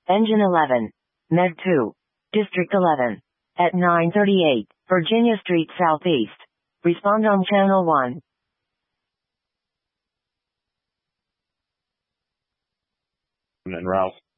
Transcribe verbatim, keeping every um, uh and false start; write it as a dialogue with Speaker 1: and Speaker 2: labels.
Speaker 1: Engine eleven. Meg two. District eleven. At nine thirty-eight, Virginia Street Southeast. Respond on channel one.
Speaker 2: And Ralph.